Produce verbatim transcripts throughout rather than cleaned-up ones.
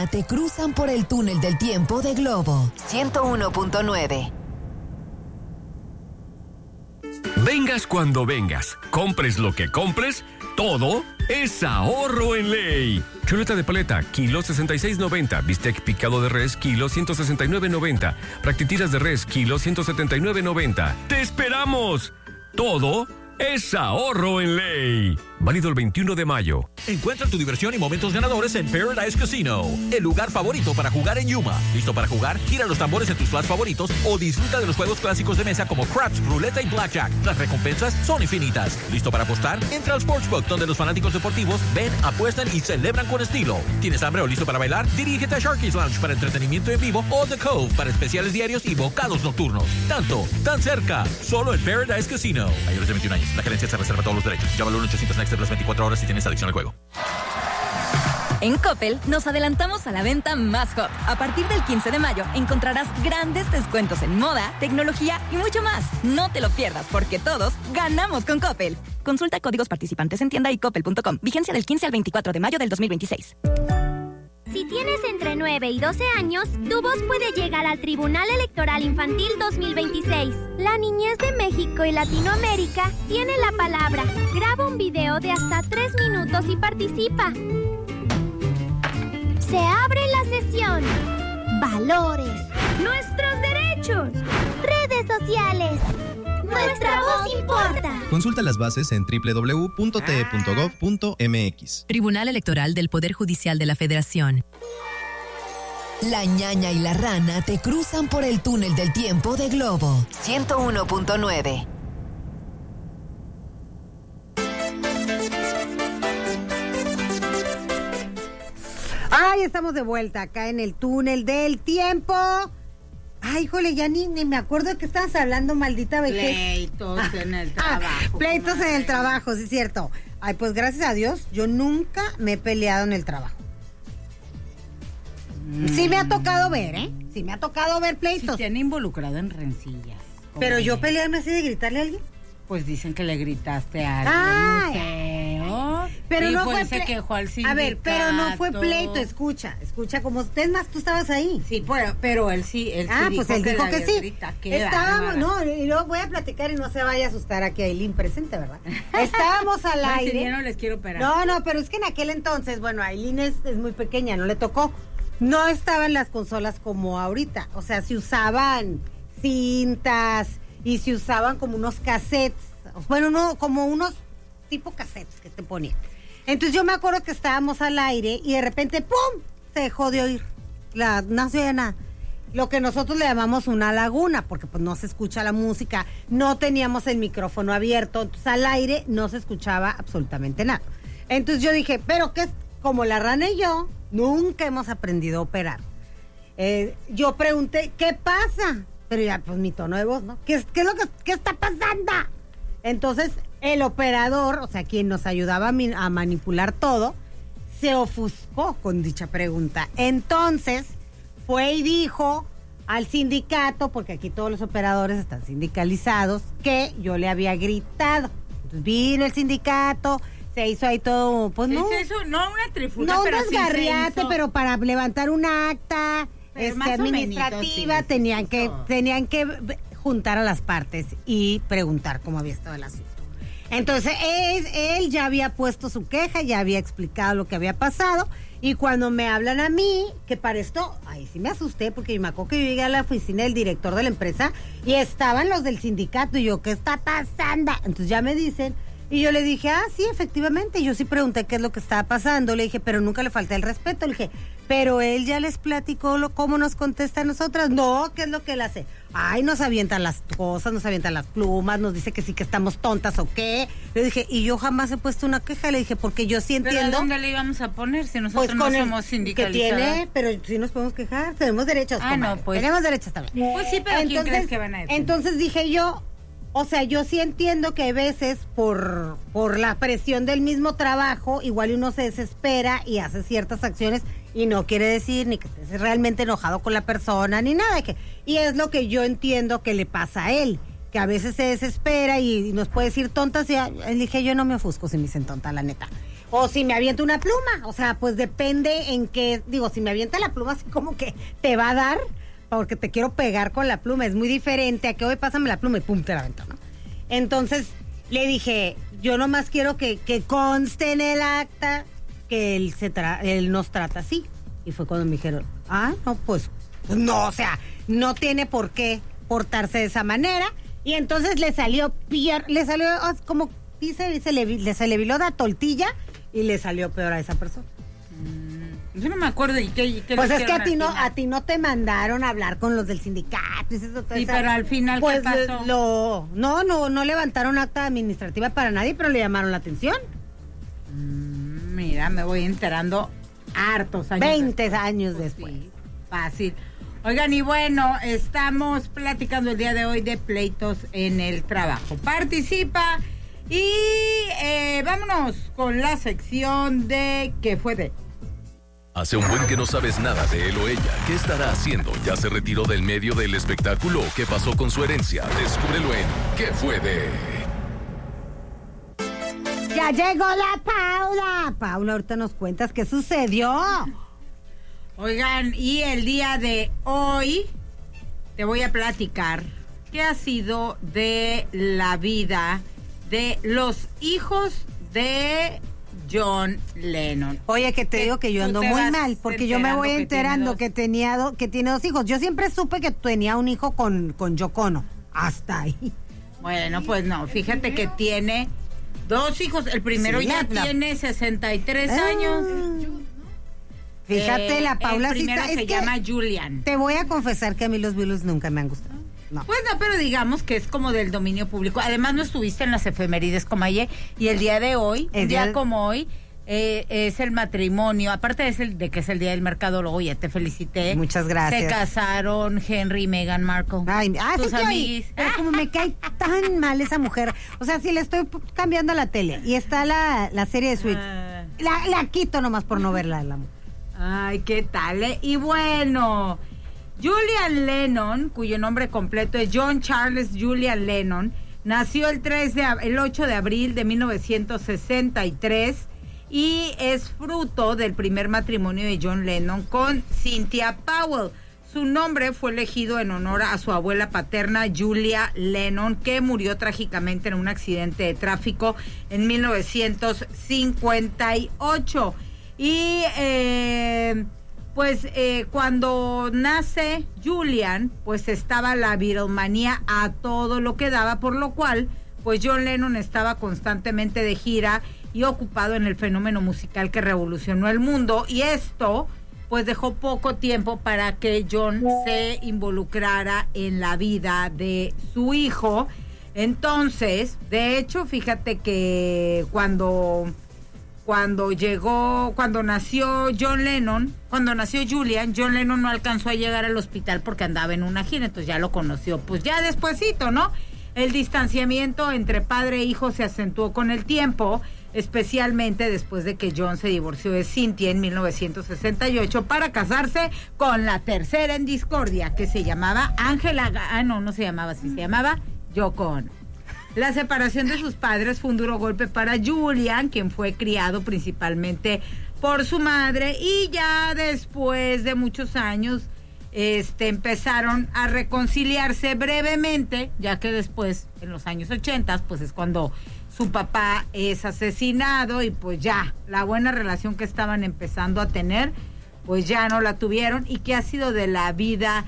Te cruzan por el túnel del tiempo de Globo ciento uno punto nueve. Vengas cuando vengas, compres lo que compres, todo es ahorro en ley. Chuleta de paleta, kilo sesenta y seis noventa. Bistec picado de res, kilo ciento sesenta y nueve noventa. Practitiras de res, kilo ciento setenta y nueve noventa. ¡Te esperamos! Todo es ahorro en ley. Válido el veintiuno de mayo. Encuentra tu diversión y momentos ganadores en Paradise Casino, el lugar favorito para jugar en Yuma. ¿Listo para jugar? Gira los tambores en tus slots favoritos o disfruta de los juegos clásicos de mesa como Craps, Ruleta y Blackjack. Las recompensas son infinitas. ¿Listo para apostar? Entra al Sportsbook, donde los fanáticos deportivos ven, apuestan y celebran con estilo. ¿Tienes hambre o listo para bailar? Dirígete a Sharky's Lounge para entretenimiento en vivo o The Cove para especiales diarios y bocados nocturnos. Tanto, tan cerca, solo en Paradise Casino. Mayores de veintiún años. La gerencia se reserva todos los derechos. Llama al uno ochocientos Next las veinticuatro horas si tienes adicción al juego. En Coppel nos adelantamos a la venta más hot. A partir del quince de mayo encontrarás grandes descuentos en moda, tecnología y mucho más. No te lo pierdas porque todos ganamos con Coppel. Consulta códigos participantes en tienda y coppel punto com. Vigencia del quince al veinticuatro de mayo del dos mil veintiséis. Si tienes entre nueve y doce años, tu voz puede llegar al Tribunal Electoral Infantil dos mil veintiséis. La niñez de México y Latinoamérica tiene la palabra. Graba un video de hasta tres minutos y participa. Se abre la sesión. Valores. Nuestros derechos. Redes sociales. Nuestra voz importa. Consulta las bases en doble u doble u doble u punto t e punto gov punto m x. Tribunal Electoral del Poder Judicial de la Federación. La ñaña y la rana te cruzan por el túnel del tiempo de Globo ciento uno punto nueve. Ay, estamos de vuelta acá en el túnel del tiempo. Ay, híjole, ya ni, ni me acuerdo de qué estabas hablando, maldita vejez. Pleitos en el trabajo. Ah, pleitos en el trabajo, sí es cierto. Ay, pues gracias a Dios, yo nunca me he peleado en el trabajo. Mm. Sí me ha tocado ver, ¿eh? Sí me ha tocado ver pleitos. Sí te han involucrado en rencillas. Pero yo pelearme así de gritarle a alguien. Pues dicen que le gritaste a alguien ah, muy feo. Pero y no pues fue se ple... quejó al sindicato. A ver, pero no fue pleito, escucha, escucha, como usted más, tú estabas ahí. Sí, pero, pero él sí, él ah, sí pues dijo él que dijo que, sí. Grita, Estábamos, no, y luego voy a platicar y no se vaya a asustar aquí a Ailín presente, ¿verdad? Estábamos al no, aire. Si no les quiero operar. No, no, pero es que en aquel entonces, bueno, Ailín es, es muy pequeña, no le tocó. No estaban las consolas como ahorita, o sea, se usaban cintas y se usaban como unos cassettes, bueno, no, como unos tipo cassettes que te ponían. Entonces yo me acuerdo que estábamos al aire y de repente, ¡pum!, se dejó de oír, la, no se oía nada. Lo que nosotros le llamamos una laguna, porque pues no se escucha la música, no teníamos el micrófono abierto, entonces al aire no se escuchaba absolutamente nada. Entonces yo dije, pero que es como la rana y yo, nunca hemos aprendido a operar. Eh, yo pregunté, ¿qué pasa? Pero ya, pues mi tono de voz, ¿no? ¿Qué, qué es lo que qué está pasando? Entonces, el operador, o sea, quien nos ayudaba a, mi, a manipular todo, se ofuscó con dicha pregunta. Entonces, fue y dijo al sindicato, porque aquí todos los operadores están sindicalizados, que yo le había gritado. Entonces, vino el sindicato, se hizo ahí todo, pues no. ¿Es eso? No una trifulca, no pero un desgarriate, sí pero para levantar un acta este, administrativa, sí, tenían, que, tenían que juntar a las partes y preguntar cómo había estado el asunto. Entonces, él, él ya había puesto su queja, ya había explicado lo que había pasado, y cuando me hablan a mí, que para esto, ahí sí me asusté, porque me acuerdo que yo llegué a la oficina del director de la empresa, y estaban los del sindicato, y yo, ¿qué está pasando? Entonces ya me dicen, y yo le dije, ah, sí, efectivamente, yo sí pregunté qué es lo que estaba pasando, le dije, pero nunca le falté el respeto, le dije, pero él ya les platicó lo, cómo nos contesta a nosotras, no, ¿qué es lo que él hace? Ay, nos avientan las cosas, nos avientan las plumas, nos dice que sí que estamos tontas o qué. Le dije, y yo jamás he puesto una queja, le dije, porque yo sí entiendo. ¿Pero dónde le íbamos a poner si nosotros pues no con somos el, sindicalizadas? Que tiene, pero sí nos podemos quejar, tenemos derechos, Ah, comadre. no, pues. Tenemos derechos también. Pues sí, pero entonces, ¿quién crees que van a decir? Entonces dije yo, o sea, yo sí entiendo que a veces por, por la presión del mismo trabajo, igual uno se desespera y hace ciertas acciones y no quiere decir ni que estés realmente enojado con la persona ni nada. Que, y es lo que yo entiendo que le pasa a él, que a veces se desespera y, y nos puede decir tontas y le dije, yo no me ofusco si me dicen tonta, la neta. o si me avienta una pluma. O sea, pues depende en qué, digo, si me avienta la pluma así como que te va a dar, porque te quiero pegar con la pluma. Es muy diferente a que hoy pásame la pluma y pum, te la aventó, ¿no? Entonces le dije, yo nomás quiero que, que conste en el acta que él, se tra- él nos trata así. Y fue cuando me dijeron, ah, no, pues, pues no, o sea, no tiene por qué portarse de esa manera. Y entonces le salió peor, le salió oh, como dice, se le, le, se le viló la tortilla y le salió peor a esa persona. Mm, yo no me acuerdo y qué, y qué pues le es que a ti no, final. a ti no te mandaron a hablar con los del sindicato. Eso, sí, esa, pero al final, pues, ¿qué pasó? Lo, no, no, no levantaron acta administrativa para nadie, pero le llamaron la atención. Mm, mira, me voy enterando hartos años. veinte después. años Pues después. Sí, fácil. Oigan, y bueno, estamos platicando el día de hoy de pleitos en el trabajo. Participa y eh, vámonos con la sección de ¿qué fue de? Hace un buen que no sabes nada de él o ella. ¿Qué estará haciendo? ¿Ya se retiró del medio del espectáculo? ¿Qué pasó con su herencia? Descúbrelo en ¿qué fue de? Ya llegó la Paula. Paula, ahorita nos cuentas qué sucedió. Oigan, y el día de hoy te voy a platicar qué ha sido de la vida de los hijos de John Lennon. Oye, que te Que digo que yo tú ando te muy vas mal, porque yo me voy enterando que tiene enterando dos. que tenía do- que tiene dos hijos. Yo siempre supe que tenía un hijo con, con Yoko Ono. Hasta ahí. Bueno, pues no, fíjate que tiene dos hijos. El primero Sí, ya la- la- tiene sesenta y tres Ah. años. Fíjate, Eh, la Paula el sí primero está. se Es que llama Julian. te voy a confesar que a mí los Beatles nunca me han gustado. No. Pues no, pero digamos que es como del dominio público. Además no estuviste en las efemérides como ayer y el día de hoy, El un día día- como hoy, eh, es el matrimonio. Aparte es el de que es el día del mercadólogo, ya te felicité. Muchas gracias. Se casaron Henry y Meghan Markle. Ay, ah, sí tus que oí, amiguis. pero como me cae tan mal esa mujer. O sea, si le estoy p- cambiando la tele y está la, la serie de Suits, Ah. la, la quito nomás por no verla. La mujer. Ay, ¿qué tal? eh? Y bueno, Julian Lennon, cuyo nombre completo es John Charles Julian Lennon, nació el, tres de, ab- el ocho de abril de mil novecientos sesenta y tres y es fruto del primer matrimonio de John Lennon con Cynthia Powell. Su nombre fue elegido en honor a su abuela paterna, Julia Lennon, que murió trágicamente en un accidente de tráfico en mil novecientos cincuenta y ocho. Y eh, pues eh, cuando nace Julian, pues estaba la Beatlemanía a todo lo que daba, por lo cual pues John Lennon estaba constantemente de gira y ocupado en el fenómeno musical que revolucionó el mundo, y esto pues dejó poco tiempo para que John se involucrara en la vida de su hijo. Entonces, de hecho, fíjate que cuando cuando llegó, cuando nació John Lennon, cuando nació Julian, John Lennon no alcanzó a llegar al hospital porque andaba en una gira, entonces ya lo conoció, pues ya despuesito, ¿no? El distanciamiento entre padre e hijo se acentuó con el tiempo, especialmente después de que John se divorció de Cynthia en mil novecientos sesenta y ocho para casarse con la tercera en discordia, que se llamaba Angela, ah no, no se llamaba así, se llamaba Yoko Ono. La separación de sus padres fue un duro golpe para Julian, quien fue criado principalmente por su madre, y ya después de muchos años este, empezaron a reconciliarse brevemente, ya que después, en los años ochenta, pues es cuando su papá es asesinado y pues ya, la buena relación que estaban empezando a tener, pues ya no la tuvieron. ¿Y qué ha sido de la vida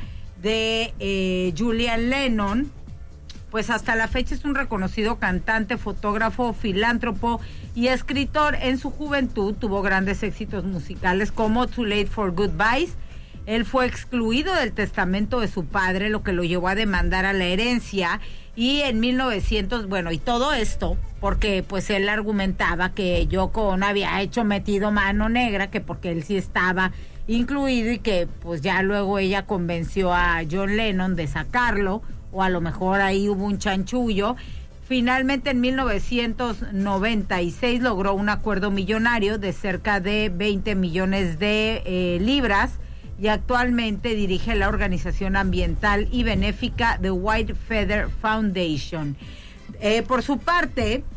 de eh, Julian Lennon? Pues hasta la fecha es un reconocido cantante, fotógrafo, filántropo y escritor. En su juventud tuvo grandes éxitos musicales como Too Late for Goodbyes. Él fue excluido del testamento de su padre, lo que lo llevó a demandar a la herencia. Y en mil novecientos, bueno, y todo esto porque pues él argumentaba que Yoko Ono había hecho metido mano negra, que porque él sí estaba incluido y que pues ya luego ella convenció a John Lennon de sacarlo, o a lo mejor ahí hubo un chanchullo. Finalmente en mil novecientos noventa y seis logró un acuerdo millonario de cerca de veinte millones de eh, libras y actualmente dirige la organización ambiental y benéfica The White Feather Foundation. Eh, por su parte,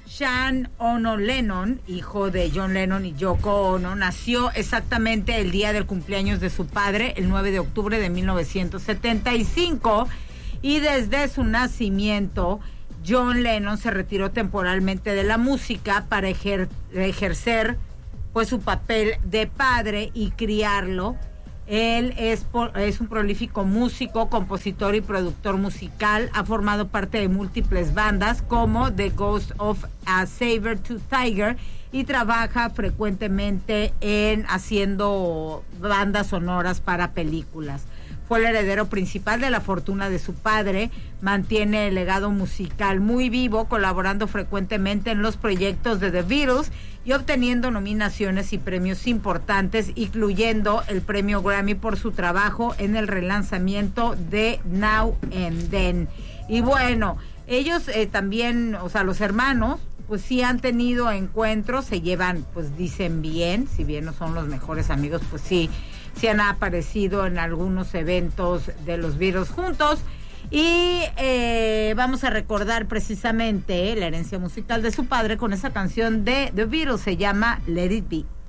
Sean Ono Lennon, hijo de John Lennon y Yoko Ono, nació exactamente el día del cumpleaños de su padre, el nueve de octubre de mil novecientos setenta y cinco, y desde su nacimiento John Lennon se retiró temporalmente de la música para ejer- ejercer pues su papel de padre y criarlo. Él es, por, es un prolífico músico, compositor y productor musical. Ha formado parte de múltiples bandas como The Ghost of a Saber-Tooth Tiger y trabaja frecuentemente en haciendo bandas sonoras para películas. Fue el heredero principal de la fortuna de su padre, mantiene el legado musical muy vivo, colaborando frecuentemente en los proyectos de The Beatles y obteniendo nominaciones y premios importantes, incluyendo el premio Grammy por su trabajo en el relanzamiento de Now and Then. Y bueno, ellos eh, también, o sea, los hermanos, pues sí han tenido encuentros, se llevan, pues dicen bien, si bien no son los mejores amigos, pues sí, sí han aparecido en algunos eventos de los Beatles juntos. Y eh, vamos a recordar precisamente la herencia musical de su padre con esa canción de The Beatles, se llama Let It Be.